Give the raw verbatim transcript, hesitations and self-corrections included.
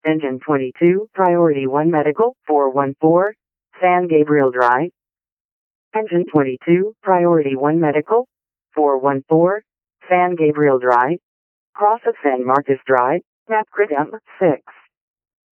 Engine twenty-two, Priority one Medical, four one four, San Gabriel Drive. Engine twenty-two, Priority one Medical, four one four, San Gabriel Drive. Cross of San Marcos Drive, Napcretum, six.